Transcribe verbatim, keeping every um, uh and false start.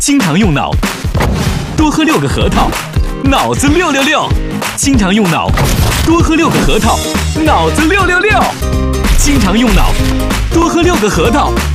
经常用脑，多喝六个核桃，脑子六六六。经常用脑，多喝六个核桃，脑子六六六。经常用脑，多喝六个核桃。